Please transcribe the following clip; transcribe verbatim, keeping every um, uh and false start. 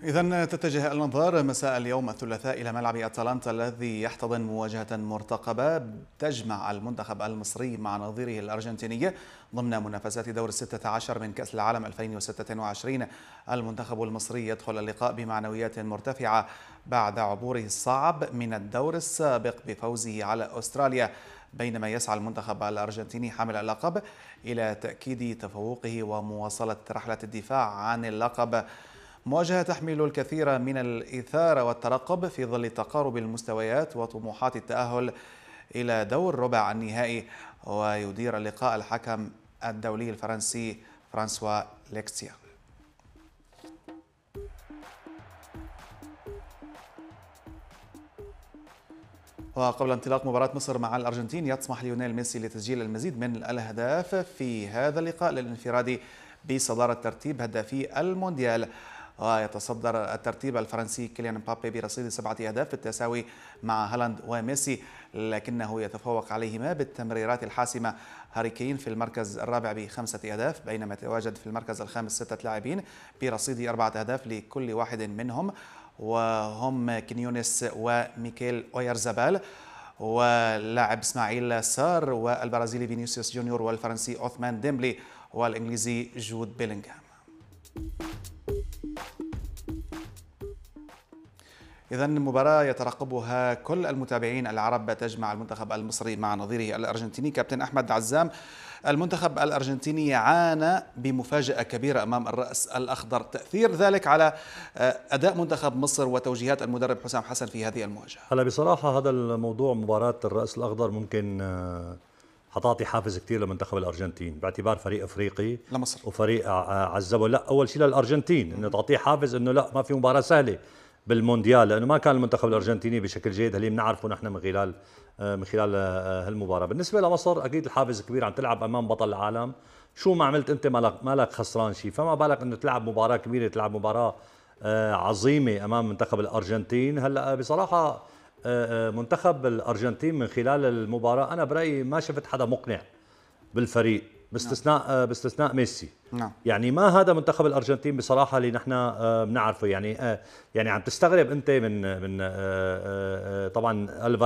إذن تتجه الأنظار مساء اليوم الثلاثاء إلى ملعب أتلانتا الذي يحتضن مواجهة مرتقبة تجمع المنتخب المصري مع نظيره الأرجنتيني ضمن منافسات دور الستة عشر من كأس العالم ألفين وستة وعشرين. المنتخب المصري يدخل اللقاء بمعنويات مرتفعة بعد عبوره الصعب من الدور السابق بفوزه على أستراليا، بينما يسعى المنتخب الأرجنتيني حامل اللقب إلى تأكيد تفوقه ومواصلة رحلة الدفاع عن اللقب. مواجهة تحمل الكثير من الإثارة والترقب في ظل تقارب المستويات وطموحات التأهل إلى دور ربع النهائي. ويدير اللقاء الحكم الدولي الفرنسي فرانسوا ليكسيا. وقبل انطلاق مباراة مصر مع الأرجنتين يطمح ليونيل ميسي لتسجيل المزيد من الأهداف في هذا اللقاء للانفراد بصدارة ترتيب هدافي المونديال. ويتصدر الترتيب الفرنسي كيليان مبابي برصيد سبعة أهداف بالتساوي مع هالاند وميسي، لكنه يتفوق عليهما بالتمريرات الحاسمة هاري كين في المركز الرابع بخمسة أهداف، بينما يتواجد في المركز الخامس ستة لاعبين برصيد أربعة أهداف لكل واحد منهم، وهم كينيونيس وميكيل أويرزابال واللاعب اسماعيل سار والبرازيلي فينيسيوس جونيور والفرنسي عثمان ديمبلي والإنجليزي جود بيلينغهام. إذن مباراة يترقبها كل المتابعين العرب تجمع المنتخب المصري مع نظيره الأرجنتيني. كابتن أحمد عزام، المنتخب الأرجنتيني عانى بمفاجأة كبيرة أمام الرأس الأخضر، تأثير ذلك على أداء منتخب مصر وتوجيهات المدرب حسام حسن في هذه المواجهة؟ هلا بصراحة هذا الموضوع مباراة الرأس الأخضر ممكن حتعطي حافز كثير لمنتخب الأرجنتين باعتبار فريق أفريقي لمصر وفريق عذبه. لا، أول شيء للأرجنتين إنه تعطيه حافز إنه لا، ما في مباراة سهلة بالمونديال، لانه ما كان المنتخب الارجنتيني بشكل جيد، هل بنعرفه نحن من خلال من خلال هالمباراه. بالنسبه لمصر اكيد الحافز كبير، عم تلعب امام بطل العالم، شو ما عملت انت مالك مالك خسران شيء، فما بالك انه تلعب مباراه كبيره، تلعب مباراه عظيمه امام منتخب الارجنتين. هلا بصراحه منتخب الارجنتين من خلال المباراه انا برايي ما شفت حدا مقنع بالفريق باستثناء نعم. باستثناء ميسي. نعم. يعني ما هذا منتخب الارجنتين بصراحه اللي نحن بنعرفه. يعني يعني عم تستغرب انت من من طبعا